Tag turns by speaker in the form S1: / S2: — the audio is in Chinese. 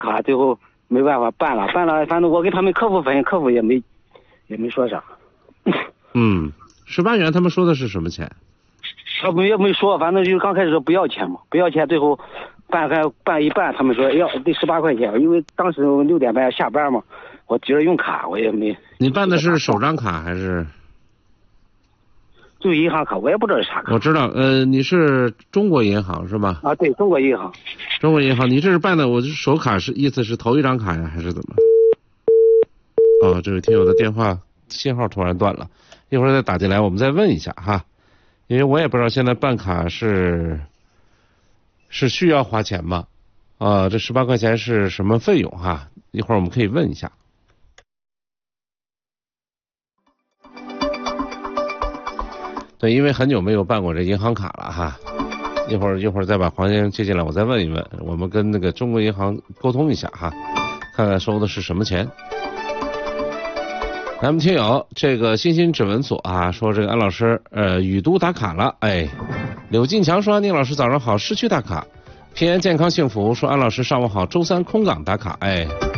S1: 卡，最后没办法办了，反正我给他们客服反映，客服也没说啥。
S2: 18元他们说的是什么钱？
S1: 他们也没说，反正就是刚开始说不要钱嘛，不要钱，最后办一办，他们说要得18块钱，因为当时6点半要下班嘛，我急着用卡，我也没。
S2: 你办的是首张卡还是？
S1: 就银行卡，我也不知道是啥卡。
S2: 我知道，你是中国银行是吧？
S1: 啊，对，中国银行。
S2: 中国银行，你这是办的，我首卡是意思是头一张卡呀，还是怎么？哦，这位听友的电话信号突然断了，一会儿再打进来，我们再问一下哈，因为我也不知道现在办卡是需要花钱吗？这18块钱是什么费用哈？一会儿我们可以问一下。对，因为很久没有办过这银行卡了哈，一会儿再把黄先生接进来，我再问一问，我们跟那个中国银行沟通一下哈，看看收的是什么钱。咱们听友这个欣欣指纹所啊，说这个安老师雨都打卡了，柳进强说安宁老师早上好，市区打卡，平安健康幸福说安老师上午好，周3空港打卡，